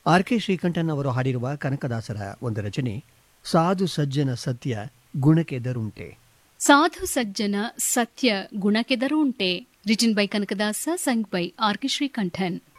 R K Srikantan ಅವರು ಹಾಡಿರುವ ಕನಕದಾಸರ ಒಂದು ರಚನೆ ಸಾಧು ಸಜ್ಜನ ಸತ್ಯ ಗುಣಕೆದರುಂಟೆ. ಸಾಧು ಸಜ್ಜನ ಸತ್ಯ ಗುಣಕೆದರುಂಟೆ. Written by Kanakadasa, sung by R K Srikantan.